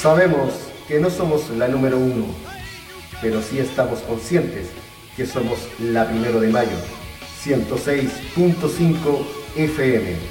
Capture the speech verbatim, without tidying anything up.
Sabemos que no somos la número uno, pero sí estamos conscientes que somos la Primero de Mayo, ciento seis punto cinco F M.